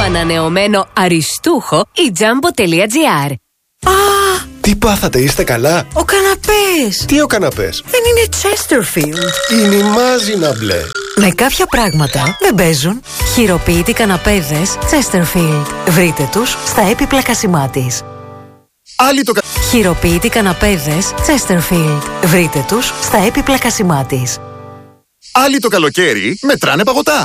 ανανεωμένο αριστούχο η Jumbo.gr. Τι πάθατε, είστε καλά? Ο καναπές. Τι ο καναπές? Δεν είναι Chesterfield. Είναι η μάζινα μπλε. Με κάποια πράγματα δεν παίζουν. Χειροποίητοι καναπέδες Chesterfield. Βρείτε τους στα έπιπλα Κασιμάτης. Χειροποίητοι καναπέδες Chesterfield. Βρείτε τους στα έπιπλα Κασιμάτης. Άλλοι το καλοκαίρι μετράνε παγωτά.